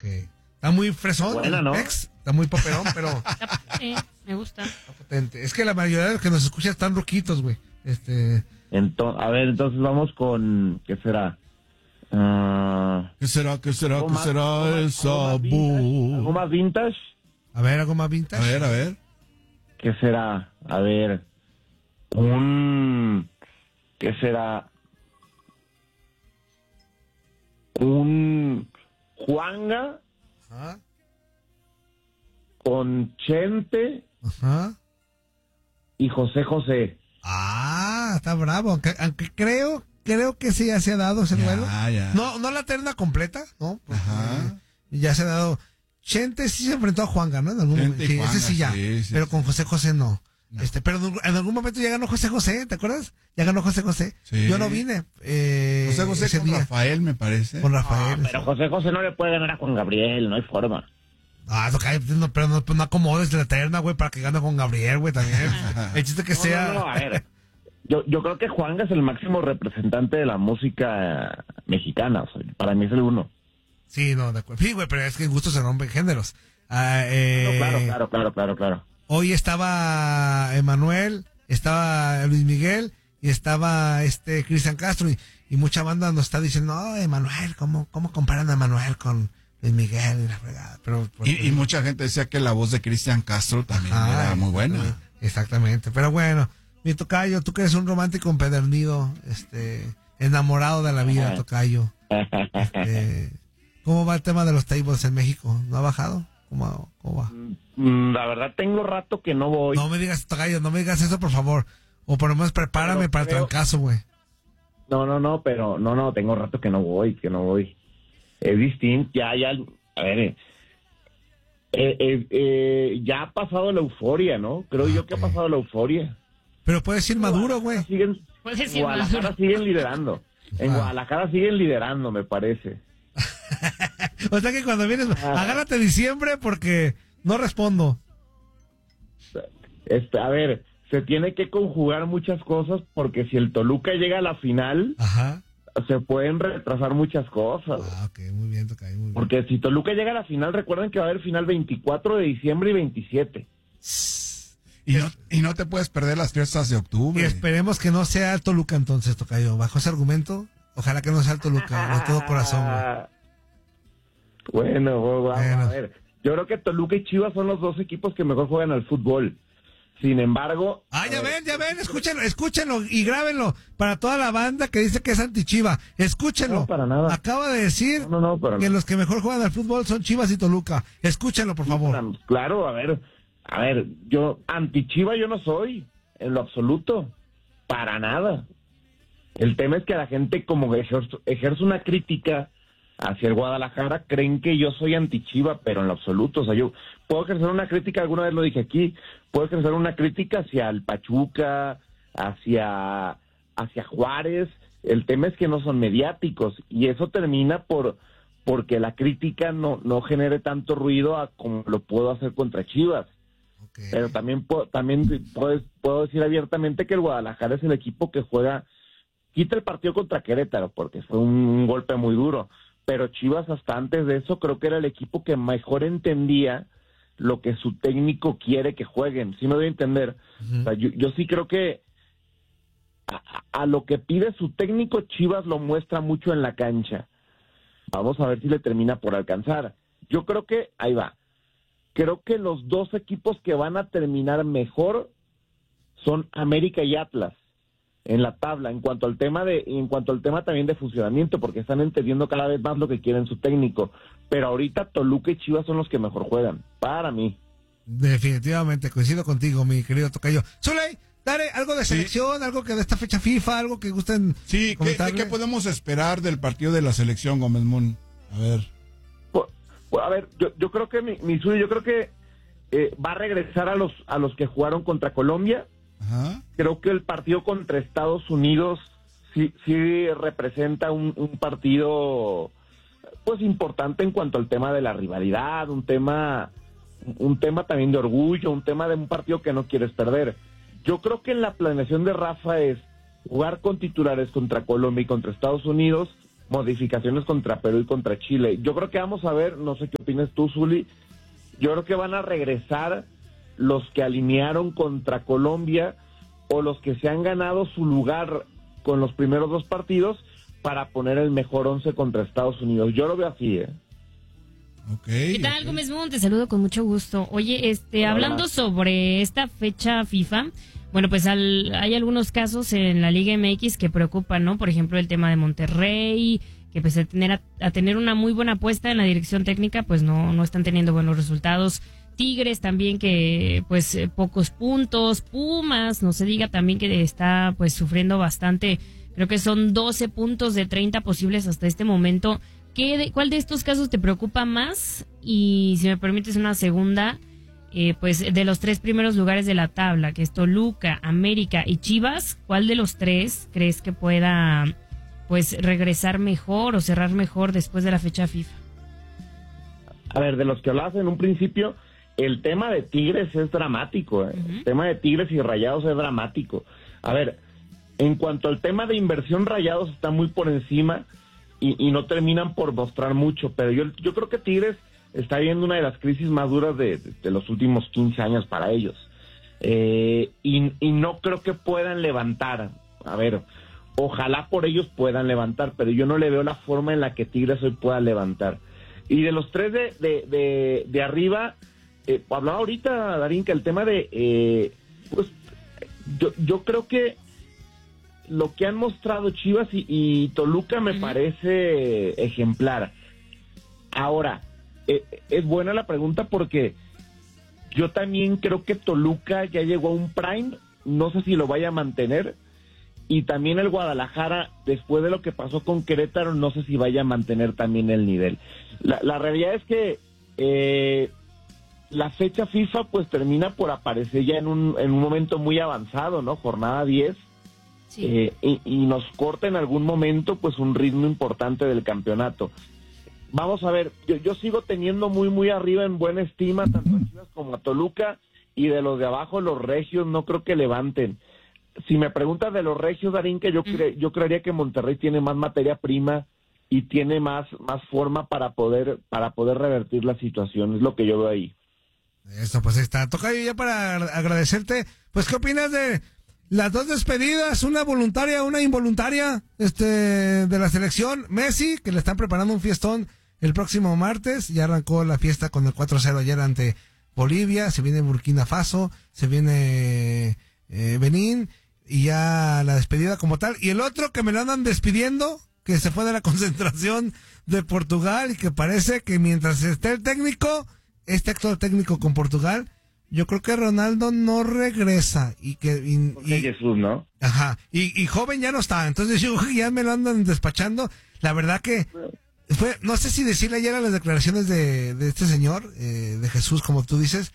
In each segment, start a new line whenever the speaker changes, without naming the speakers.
Está muy fresón,
buena, ¿no?
Está muy paperón, pero...
Sí, me gusta.
Está potente. Es que la mayoría de los que nos escuchan están roquitos, güey.
Entonces vamos con... ¿Qué será?
¿Qué será esa
¿Algo más vintage?
A ver, algo más vintage.
A ver.
¿Qué será? A ver... ¿Qué será? Un Juanga.
Ajá.
Con Chente.
Ajá.
Y José José.
Está bravo. Aunque creo que sí ya se ha dado ese duelo.
Ya.
No la terna completa, ¿no?
Ajá.
Ya se ha dado. Chente sí se enfrentó a Juanga, ¿no? En algún momento. Sí,
Juanga,
ese sí ya.
Sí,
pero con José José no. Pero en algún momento ya ganó José José, ¿te acuerdas? Ya ganó José José.
Sí.
Yo no vine.
José José
ese
con
día.
Rafael, me parece.
Con Rafael.
Pero José José no le puede ganar a Juan Gabriel, no hay forma.
Pero no acomodes la terna, güey, para que gane con Gabriel, güey, también. El chiste que sea...
No, a ver. Yo creo que Juanga es el máximo representante de la música mexicana. O sea, para mí es el uno.
Sí, no, de acuerdo. Sí, güey, pero es que en gusto se rompen géneros.
Claro.
Hoy estaba Emanuel, estaba Luis Miguel y estaba Cristian Castro y mucha banda nos está diciendo, no, Emanuel, ¿cómo comparan a Emanuel con Luis Miguel y la fregada? Pero,
y mucha gente decía que la voz de Cristian Castro también era muy buena.
Exactamente, pero bueno, mi tocayo, tú que eres un romántico empedernido, enamorado de la vida, tocayo. ¿Cómo va el tema de los tables en México? ¿No ha bajado? ¿Cómo va?
La verdad tengo rato que no voy.
No me digas, tocayo, no me digas eso, por favor. O por lo menos prepárame para el trancazo, güey.
No, tengo rato que no voy. Es distinto, ya, a ver, ya ha pasado la euforia, ¿no? Creo yo que ha pasado la euforia.
Pero puedes ir maduro, güey.
Guadalajara siguen liderando. En Guadalajara siguen liderando, me parece.
O sea que cuando vienes, agárrate diciembre porque no respondo.
A ver, se tiene que conjugar muchas cosas porque si el Toluca llega a la final, se pueden retrasar muchas cosas.
Ok, muy bien, tocayo, muy bien.
Porque si Toluca llega a la final, recuerden que va a haber final 24 de diciembre y 27.
Y no te puedes perder las fiestas de octubre.
Y esperemos que no sea el Toluca entonces, tocayo. Bajo ese argumento, ojalá que no sea el Toluca, de todo corazón, güey.
Bueno, vamos a ver. Yo creo que Toluca y Chivas son los dos equipos que mejor juegan al fútbol. Sin embargo...
Ya ven, escúchenlo y grábenlo para toda la banda que dice que es anti-Chiva. Escúchenlo.
No, para nada.
Acaba de decir que los que mejor juegan al fútbol son Chivas y Toluca. Escúchenlo, por favor.
Claro, a ver, yo anti-Chiva yo no soy, en lo absoluto. Para nada. El tema es que la gente como ejerce una crítica hacia el Guadalajara, creen que yo soy anti-Chiva, pero en lo absoluto. O sea, yo puedo ejercer una crítica, alguna vez lo dije aquí, puedo ejercer una crítica hacia el Pachuca, hacia Juárez. El tema es que no son mediáticos y eso termina porque la crítica no genere tanto ruido como lo puedo hacer contra Chivas. Okay. Pero también puedo decir abiertamente que el Guadalajara es el equipo que quita el partido contra Querétaro porque fue un golpe muy duro. Pero Chivas hasta antes de eso creo que era el equipo que mejor entendía lo que su técnico quiere que jueguen. ¿Sí me doy a entender? Uh-huh. O sea, yo sí creo que a lo que pide su técnico, Chivas lo muestra mucho en la cancha. Vamos a ver si le termina por alcanzar. Yo creo que, ahí va, creo que los dos equipos que van a terminar mejor son América y Atlas en la tabla, en cuanto al tema también de funcionamiento, porque están entendiendo cada vez más lo que quieren su técnico. Pero ahorita Toluca y Chivas son los que mejor juegan, para mí.
Definitivamente, coincido contigo, mi querido tocayo. Zuley, dale algo de selección, algo que de esta fecha FIFA, algo que gusten.
Sí, ¿qué podemos esperar del partido de la selección, Gómez Moon? A ver.
Pues, a ver, yo creo que mi Zuley, yo creo que va a regresar a los que jugaron contra Colombia.
Ajá.
Creo que el partido contra Estados Unidos sí representa un partido pues importante en cuanto al tema de la rivalidad, un tema también de orgullo, un tema de un partido que no quieres perder. Yo creo que en la planeación de Rafa es jugar con titulares contra Colombia y contra Estados Unidos modificaciones contra Perú y contra Chile. Yo creo que vamos a ver, no sé qué opinas tú, Zuli, yo creo que van a regresar los que alinearon contra Colombia o los que se han ganado su lugar con los primeros 2 partidos para poner el mejor 11 contra Estados Unidos. Yo lo veo así,
Okay,
¿Qué tal, Gómez Moon? Te saludo con mucho gusto. Oye, hablando sobre esta fecha FIFA, bueno, pues hay algunos casos en la Liga MX que preocupan, ¿no? Por ejemplo, el tema de Monterrey, que pese a tener una muy buena apuesta en la dirección técnica, pues no están teniendo buenos resultados. Tigres también, que pues pocos puntos. Pumas, no se diga, también que está pues sufriendo bastante. Creo que son 12 puntos de 30 posibles hasta este momento. ¿Cuál de estos casos te preocupa más? Y si me permites una segunda, pues de los 3 primeros lugares de la tabla, que es Toluca, América y Chivas, ¿cuál de los 3 crees que pueda pues regresar mejor o cerrar mejor después de la fecha FIFA?
A ver, de los que hablabas en un principio, el tema de Tigres es dramático, El tema de Tigres y Rayados es dramático. A ver, en cuanto al tema de inversión, Rayados está muy por encima y no terminan por mostrar mucho, pero yo creo que Tigres está viviendo una de las crisis más duras de los últimos 15 años para ellos. Y no creo que puedan levantar. A ver, ojalá por ellos puedan levantar, pero yo no le veo la forma en la que Tigres hoy pueda levantar. Y de los 3 de arriba, hablaba ahorita, Darín, que el tema de... pues yo creo que lo que han mostrado Chivas y Toluca me parece ejemplar. Ahora, es buena la pregunta porque yo también creo que Toluca ya llegó a un prime, no sé si lo vaya a mantener, y también el Guadalajara, después de lo que pasó con Querétaro, no sé si vaya a mantener también el nivel. La realidad es que la fecha FIFA pues termina por aparecer ya en un momento muy avanzado, ¿no? Jornada 10. Sí. Y nos corta en algún momento pues un ritmo importante del campeonato. Vamos a ver, yo sigo teniendo muy arriba en buena estima tanto a Chivas como a Toluca, y de los de abajo, los regios, no creo que levanten. Si me preguntas de los regios, Darín, que yo creería que Monterrey tiene más materia prima y tiene más forma para poder revertir la situación, es lo que yo veo ahí.
Eso, pues ahí está. Tocayo, ya para agradecerte, pues ¿qué opinas de las 2 despedidas, una voluntaria, una involuntaria, de la selección? Messi, que le están preparando un fiestón el próximo martes, ya arrancó la fiesta con el 4-0 ayer ante Bolivia, se viene Burkina Faso, se viene Benín, y ya la despedida como tal. Y el otro que me lo andan despidiendo, que se fue de la concentración de Portugal, y que parece que mientras esté el técnico, este actor técnico con Portugal, yo creo que Ronaldo no regresa y
Jesús, ¿no?
Ajá, y joven ya no está, entonces yo ya me lo andan despachando. La verdad que no sé si decirle ayer a las declaraciones de este señor, de Jesús, como tú dices,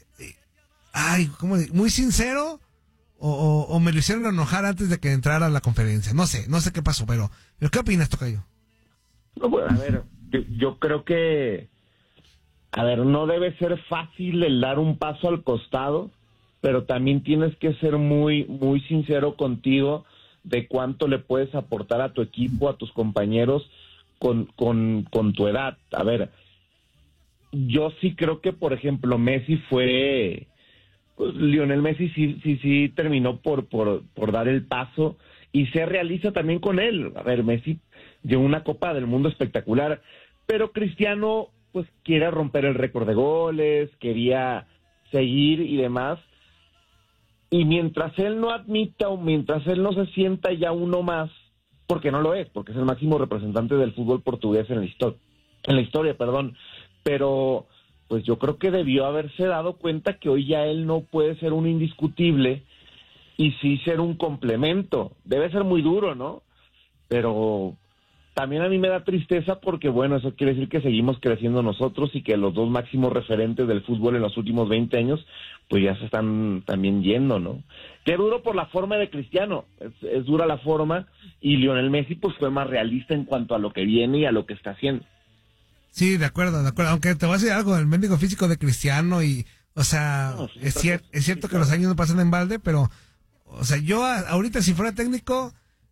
muy sincero, o me lo hicieron enojar antes de que entrara a la conferencia. No sé qué pasó, pero ¿qué opinas, Tocayo?
No, bueno, a ver, yo creo que, a ver, no debe ser fácil el dar un paso al costado, pero también tienes que ser muy sincero contigo de cuánto le puedes aportar a tu equipo, a tus compañeros con tu edad. A ver, yo sí creo que, por ejemplo, Messi fue... Pues Lionel Messi sí terminó por dar el paso, y se realiza también con él. A ver, Messi llevó una Copa del Mundo espectacular, pero Cristiano pues quiere romper el récord de goles, quería seguir y demás, y mientras él no admita o mientras él no se sienta ya uno más, porque no lo es, porque es el máximo representante del fútbol portugués en la historia, pero pues yo creo que debió haberse dado cuenta que hoy ya él no puede ser un indiscutible y sí ser un complemento. Debe ser muy duro, ¿no? Pero también a mí me da tristeza porque, bueno, eso quiere decir que seguimos creciendo nosotros y que los 2 máximos referentes del fútbol en los últimos 20 años, pues ya se están también yendo, ¿no? Qué duro por la forma de Cristiano, es dura la forma, y Lionel Messi pues fue más realista en cuanto a lo que viene y a lo que está haciendo.
Sí, de acuerdo, aunque te voy a decir algo, el mendigo físico de Cristiano y, o sea, no, sí, es cierto que los años no pasan en balde, pero, o sea, yo ahorita si fuera técnico,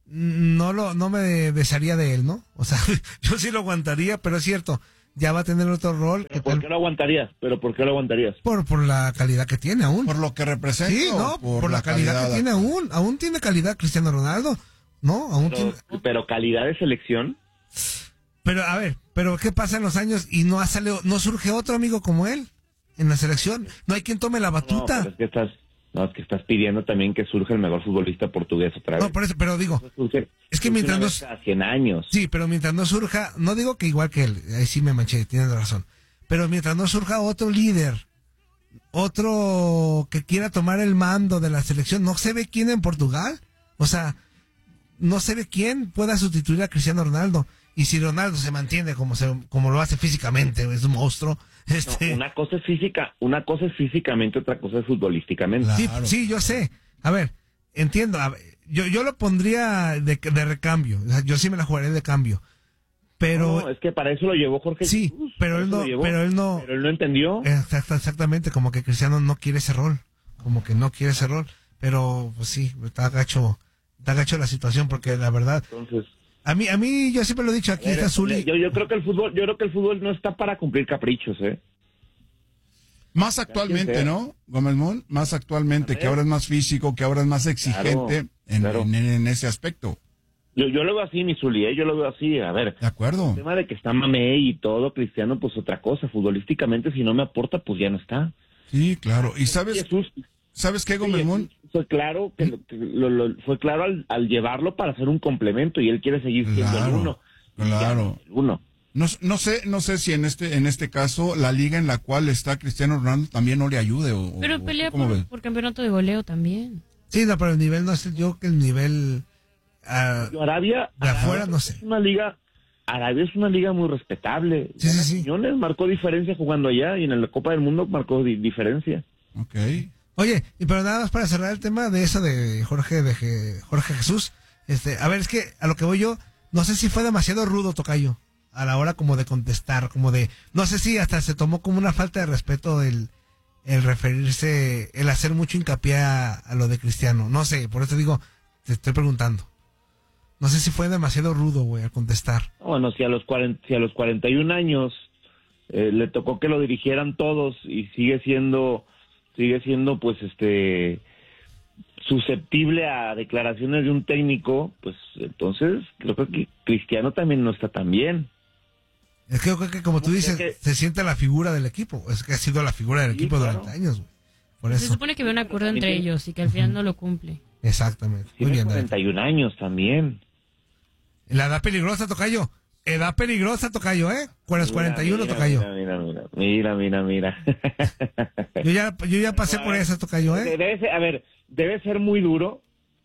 no me desearía de él, ¿no? O sea, yo sí lo aguantaría, pero es cierto, ya va a tener otro rol.
¿Por qué lo aguantarías?
Por la calidad que tiene aún.
Por lo que representa.
Sí, no, por la calidad que tiene aún. Aún tiene calidad Cristiano Ronaldo, ¿no? Aún tiene...
Pero calidad de selección.
Pero, a ver, ¿qué pasa en los años y no surge otro amigo como él en la selección? No hay quien tome la batuta.
No, pero es que estás pidiendo también que surja el mejor futbolista portugués otra vez.
No, por eso, pero digo, es que mientras no...
Cada 100 años.
Sí, pero mientras no surja, no digo que igual que él, ahí sí me manché, tienes razón. Pero mientras no surja otro líder, otro que quiera tomar el mando de la selección, no se ve quién en Portugal. O sea, no se ve quién pueda sustituir a Cristiano Ronaldo. Y si Ronaldo se mantiene como lo hace físicamente, es un monstruo.
No, una cosa es físicamente, otra cosa es futbolísticamente.
Claro. Sí, yo sé. A ver, entiendo. A ver, yo lo pondría de recambio. O sea, yo sí me la jugaría de cambio. Pero
no, es que para eso lo llevó Jorge
sí,
Jesús.
Pero él no
entendió.
Exactamente, como que Cristiano no quiere ese rol. Como que no quiere ese rol. Pero, pues sí, está gacho la situación porque la verdad...
Entonces...
A mí, yo siempre lo he dicho, aquí está Zuli.
Yo creo que el fútbol no está para cumplir caprichos,
Más actualmente, ¿no, Gómez Moon? Más actualmente, que ahora es más físico, que ahora es más exigente en ese aspecto.
Yo lo veo así, mi Zuli, yo lo veo así, a ver.
De acuerdo.
El tema de que está Mamey y todo, Cristiano, pues otra cosa. Futbolísticamente, si no me aporta, pues ya no está.
Sí, claro. ¿Y sabes qué, Gómez Moon?
Fue claro fue claro al llevarlo para hacer un complemento y él quiere seguir siendo el uno.
Claro.
El uno.
No sé si en este caso la liga en la cual está Cristiano Ronaldo también no le ayude
pero pelea por campeonato de goleo también.
Sí, no, pero el nivel no es yo que el nivel
Arabia
de afuera no sé.
Arabia es una liga muy respetable.
Sí.
Millones marcó diferencia jugando allá y en la Copa del Mundo marcó diferencia.
Okay.
Oye, pero nada más para cerrar el tema de eso de Jorge Jesús, a ver, es que a lo que voy yo, no sé si fue demasiado rudo, tocayo, a la hora como de contestar, no sé si hasta se tomó como una falta de respeto el referirse, el hacer mucho hincapié a lo de Cristiano, no sé, por eso digo, te estoy preguntando. No sé si fue demasiado rudo, güey, al contestar.
Bueno, si a los 41 años le tocó que lo dirigieran todos y sigue siendo pues susceptible a declaraciones de un técnico, pues entonces creo que Cristiano también no está tan bien.
Es que yo creo que como tú dices, se siente la figura del equipo, es que ha sido la figura del equipo durante años, güey. Por eso.
Se supone que había un acuerdo entre ellos y que al final no lo cumple.
Exactamente. Muy bien,
41 años también.
La edad peligrosa, tocayo. Edad peligrosa, tocayo, ¿eh? 41, tocayo.
Mira.
Yo ya pasé por esa, tocayo, ¿eh?
Debe ser muy duro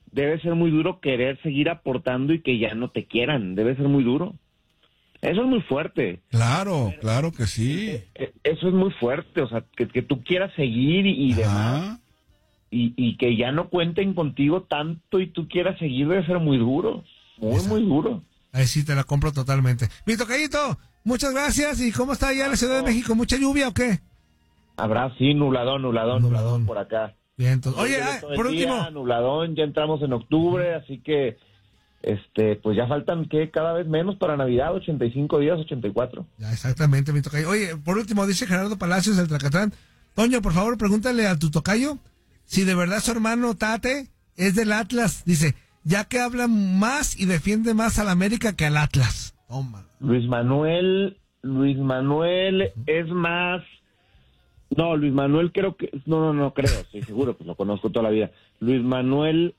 querer seguir aportando y que ya no te quieran. Debe ser muy duro. Eso es muy fuerte.
Claro que sí.
Eso es muy fuerte, o sea, que tú quieras seguir y demás. Y que ya no cuenten contigo tanto y tú quieras seguir, debe ser muy duro. Muy duro.
Ahí sí te la compro totalmente. Mi tocayito, muchas gracias. ¿Y cómo está allá la Ciudad de México? ¿Mucha lluvia o qué?
Habrá, sí, nubladón por acá.
Bien, entonces. Oye, por último.
Nubladón, ya entramos en octubre, así que, pues ya faltan, cada vez menos para Navidad, 85 días, 84.
Ya, exactamente, mi tocayo. Oye, por último, dice Gerardo Palacios del Tracatrán. Toño, por favor, pregúntale a tu tocayo si de verdad su hermano Tate es del Atlas. Dice, ya que habla más y defiende más al América que al Atlas. Toma.
Luis Manuel es más... No, Luis Manuel creo que... No creo, estoy seguro, pues lo conozco toda la vida. Luis Manuel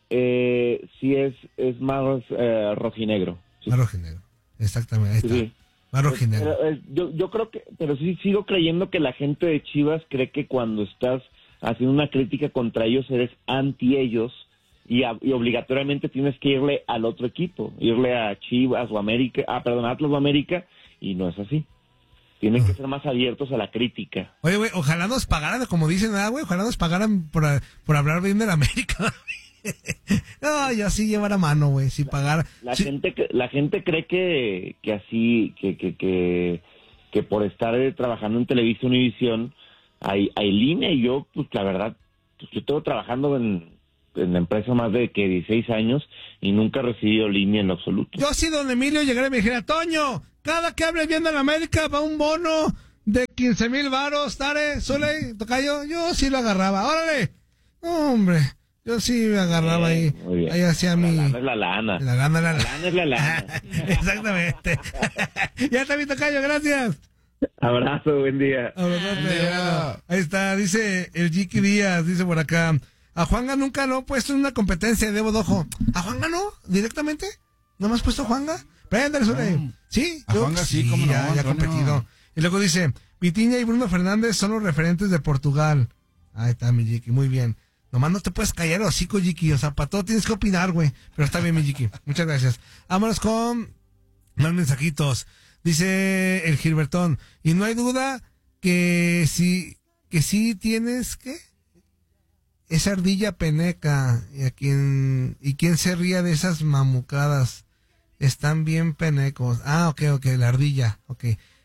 sí es más rojinegro. Sí.
Más rojinegro, exactamente, ahí está. Sí. Más rojinegro.
Yo creo que... Pero sí sigo creyendo que la gente de Chivas cree que cuando estás haciendo una crítica contra ellos eres anti ellos y obligatoriamente tienes que irle al otro equipo, irle a Chivas o América, Atlas o América, y no es así. Tienen que ser más abiertos a la crítica.
Oye, güey, ojalá nos pagaran, como dicen, güey, ojalá nos pagaran por hablar bien de la América. No, yo así llevar a mano, güey, sin pagar.
La gente cree que así, que por estar trabajando en Televisa Univisión hay línea, y yo, pues la verdad, pues yo estoy trabajando en la empresa más de 16 años y nunca he recibido línea en lo absoluto.
Yo sí, don Emilio, llegaré y me dijera, Toño, cada que hable bien de la América va un bono de 15,000 varos, Tare, Zuley, Tocayo, yo sí lo agarraba. ¡Órale! Hombre, yo sí me agarraba ahí hacía mi...
La lana es la lana.
La lana
es la lana.
Exactamente. Ya está mi Tocayo, gracias.
Abrazo, buen día.
Ahí está, dice el Jiki Díaz, dice por acá. A Juanga nunca lo he puesto en una competencia de Debo Dojo. ¿A Juanga no? ¿Directamente? ¿No me has puesto Juanga? Préndale, Zuley. ¿Sí?
A Juanga sí, como no,
ya ha competido. Y luego dice, Vitiña y Bruno Fernández son los referentes de Portugal. Ahí está mi Jiki, muy bien. Nomás no te puedes callar el hocico, Jiki. O sea, para todo tienes que opinar, güey. Pero está bien, mi Jiki. Muchas gracias. Vámonos con más mensajitos. Dice el Gilbertón. Y no hay duda que sí tienes, ¿qué? Esa ardilla peneca. Y quién se ría de esas mamucadas. Están bien penecos. Ah, ok, la ardilla. Ok.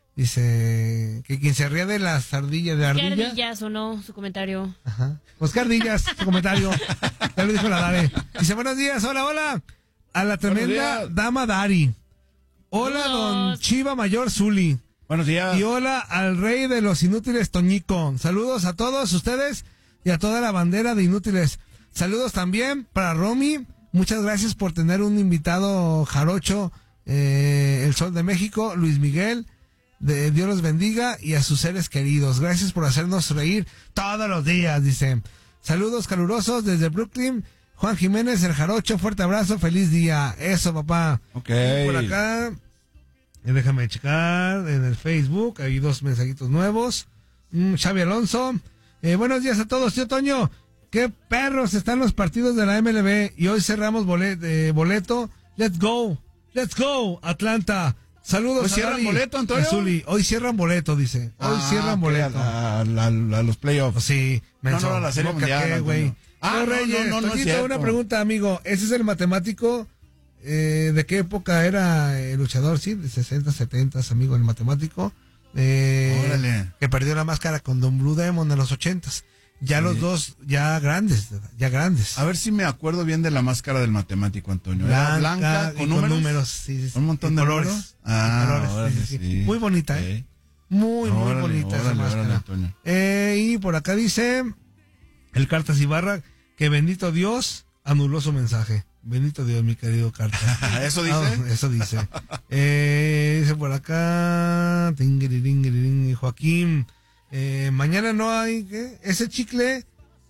Dice que quien se ría de las ardillas, de ardilla.
¿Qué ardillas o no? Su comentario.
Ajá. Pues qué ardillas, su comentario. Ya lo dijo la Dare. Dice, buenos días, hola. A la tremenda dama Dari. Hola, don Chiva Mayor Zuli.
Buenos días.
Y hola al rey de los inútiles Toñico. Saludos a todos ustedes y a toda la bandera de inútiles. Saludos también para Romy. Muchas gracias por tener un invitado jarocho, el Sol de México, Luis Miguel. Dios los bendiga y a sus seres queridos. Gracias por hacernos reír todos los días, dice. Saludos calurosos desde Brooklyn. Juan Jiménez, el jarocho, fuerte abrazo, feliz día. Eso, papá.
Ok.
Y por acá, déjame checar en el Facebook, hay 2 mensajitos nuevos. Xavi Alonso. Buenos días a todos, tío Toño. Qué perros están los partidos de la MLB y hoy cerramos boleto. Let's go, Atlanta. Saludos.
¿Hoy cierran boleto, Antonio?
Azuli. Hoy cierran boleto, dice. Hoy cierran boleto.
A los playoffs.
Sí.
No, la serie mundial,
güey. Reyes, no es cierto. Una pregunta, amigo. ¿Ese es el matemático? ¿De qué época era el luchador? Sí, de 60, 70, amigo, el matemático.
Órale.
Que perdió la máscara con Don Blue Demon en los 80s. Ya sí. Los dos, ya grandes. A
ver si me acuerdo bien de la máscara del matemático, Antonio.
Blanca con números. Sí.
Un montón de
colores.
Números.
Colores, sí. Muy bonita, Muy bonita esa máscara. Y por acá dice el Cartas Ibarra que bendito Dios anuló su mensaje. Bendito Dios, mi querido Cartas.
¿Eso dice?
Eso dice. Dice por acá Joaquín. Mañana no hay, ¿qué? Ese chicle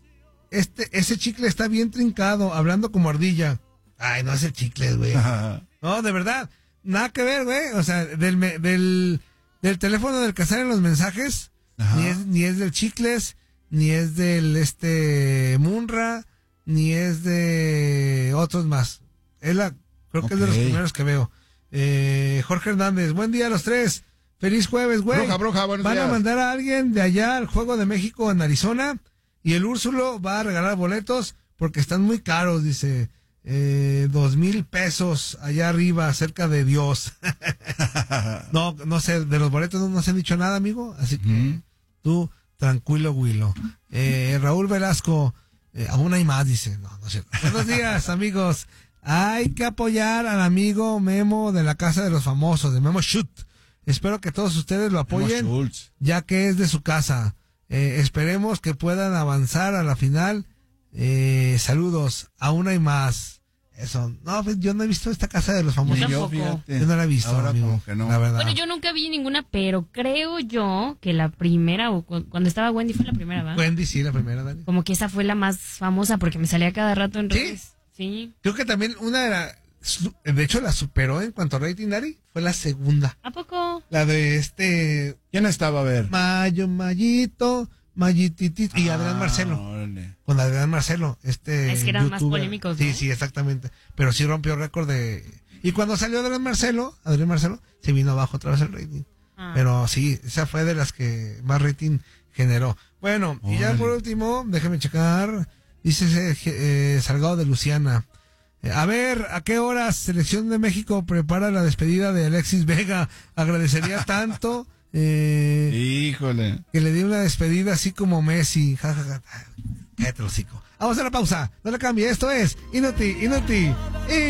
está bien trincado, hablando como ardilla. Ay, no es el chicle, güey. No, de verdad, nada que ver, güey. O sea, del teléfono del que salen los mensajes, ni es del chicles, ni es del Munra, ni es de otros más. Creo que es de los primeros que veo. Jorge Hernández, buen día a los tres. Feliz jueves, güey.
Bruja, buenos días.
Van a mandar a alguien de allá al Juego de México en Arizona y el Úrsulo va a regalar boletos porque están muy caros, dice. 2,000 pesos allá arriba, cerca de Dios. No sé, de los boletos no se han dicho nada, amigo. Así que tú, tranquilo, Willow. Raúl Velasco, aún hay más, dice. No es cierto. Buenos días, amigos. Hay que apoyar al amigo Memo de la Casa de los Famosos, de Memo Shoot. Espero que todos ustedes lo apoyen, ya que es de su casa. Esperemos que puedan avanzar a la final. Saludos. Aún hay más. Eso. No, yo no he visto esta Casa de los Famosos.
Yo
no la he visto, amigo,
que no.
La verdad.
Bueno, yo nunca vi ninguna, pero creo yo que la primera, o cuando estaba Wendy fue la primera, ¿va?
Wendy, sí, la primera, Dani.
Como que esa fue la más famosa porque me salía cada rato en redes. Sí.
Creo que también una era... De hecho, la superó en cuanto a rating, Dari. Fue la segunda.
¿A poco?
La de
¿Quién estaba a ver?
Mayititito y Adrián Marcelo.
Órale.
Con Adrián Marcelo,
Es que eran más polémicos, ¿no?
Sí, exactamente. Pero sí rompió récord de... Y cuando salió Adrián Marcelo, se vino abajo otra vez el rating. Pero sí, esa fue de las que más rating generó. Bueno, y ya por último, déjeme checar. Dice Salgado de Luciana. A ver, ¿a qué horas Selección de México prepara la despedida de Alexis Vega? Agradecería tanto
híjole,
que le dé una despedida así como Messi. Cállate el hocico. Vamos a la pausa. No le cambie. Esto es Inuti.